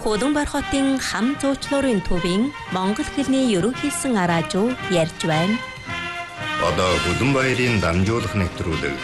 Хуланбар хотын хам зуучлуурын төвийн монгол хэлний ерөнхийсэн араажуу ярьж байна. Одоо Хуланбаярын дамжуулах нэвтрүүлэг.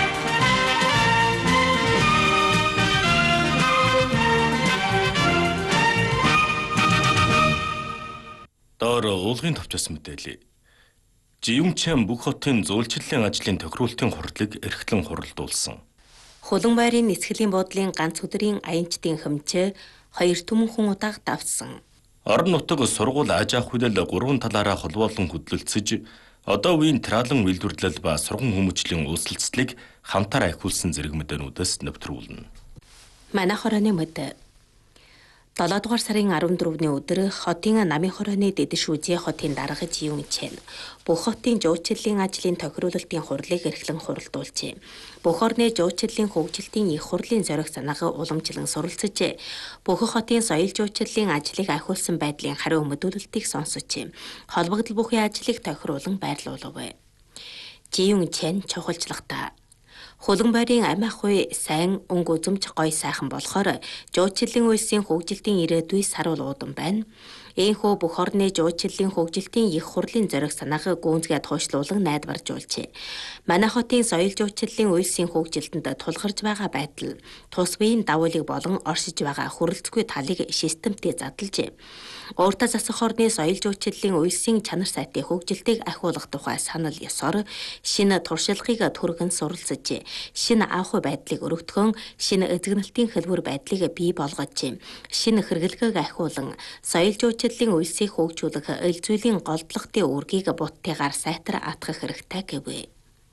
Доор уулгын товчос мэдээлье. Живүнчэн бүх хотын зуулчлалын ажлын тохируулалтын хурлыг эрхлэн хуралдуулсан. Хуланбаярын эцгэлийн буудлын ганц өдрийн аянчдын хэмжээ 2 түмэн хүн удааг давсан. Орон нутаг сургууль аж ахуй худал 3 талаараа холбоолон хөдөлгөлцөж, одоо үеийн тралан үйлдвэрлэл ба сургууль хүмүүжлийн улсалцлыг хамтаар ахиулсан зэрэг мэдээнүүдээс нэвтрүүлнэ. Манай хорооны мэдээ. 7 дугаар сарын 14-ний өдөр хотын Намын хорооны Дэдэшүүжээ хотын дарга Живүнчэн бүх хотын жуулчлалын ажлын тохируулалтын хурлыг эрхлэн хуралдуулжээ. Бүх орны жуулчлалын хөгжилтийн их хурлын зориг санаагаа уламжлан суралцжээ. Бүх хотын соёл жуулчлалын ажлыг ахиулсан байдлын хариу мэдүүлэлтийг сонсожээ. Холбогдол бүхий ажлыг тохируулан байрлуулав. Живүнчэн чухалчлагтай. Хуланбаярын амь ахуй сайн өнгө үзэмж гой сайхан болохоор жуулчлалын үйлсийн хөгжилтийн ирээдүй саруул уудан байна. Ийхүү бүх орны жуулчлалын хөгжилтийн их хурлын зориг санаагаа гүнзгий туушлуулан найдваржуулжээ. Манай хотын соёл жуулчлалын үйлсийн хөгжилтөнд тулгарч байгаа байтал тус биеийн давуулыг болон оршиж байгаа хүрэлцгүй талыг системтэй задлжээ. Ууртаа засах орны соёл жуулчлалын үйлсийн чанар сайтын хөгжилтийг ахиулах тухай санал ёсоор шинэ туршлагыг түргэн суралцжээ. Шинэ анхуй байдлыг өргөтгөн шинэ эзэгнэлтийн хэлбэр байдлыг бий болгожээ. Шинэ хэрэглэгийг ахиулан соёл жуулчлалын үйлсийг хөгжүүлэх эл зүйлийн голдлогын үүргийг буттайгаар сайтар атгах хэрэгтэй гэвэ.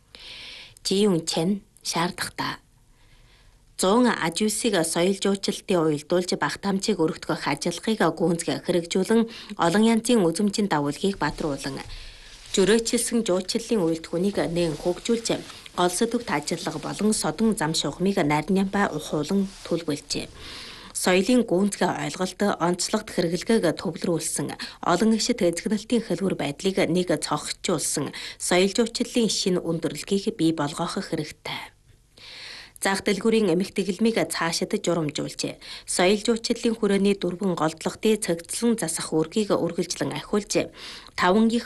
Живүнчэн шаардлагатай. 100 аж үйлсийг соёл жуулчлалтын уялдуулж багтаамжийг өргөтгөх ажиллагыг гүнзгий хэрэгжүүлэн олон янзын үзэмжийн давуулгийг бадруулан жөрөөчлсөн жуулчлалын үйлдвэрийг нээн хөгжүүлж гол сэдвт ажиллага болон содон зам шугамыг нарийнбай ухуулан төлөвлөжээ. Соёлын гүнзгий ойлголт, онцлогт хэрэглэгийг төвлөрүүлсэн, олон ишит эзэгнэлтийн хэлбэр байдлыг нэг цогцолжуулсан соёл жуулчлалын шинэ өндөрлөгийг бий болгох хэрэгтэй. Зах дэлгүүрийн эмэгтэйгэлмийг цаашид журамжуулжээ. Соёл жуулчлалын хүрээний дөрвөн голдлогтыг цэгцлэн засах үүргийг үргэлжлэн ахиулжээ. 5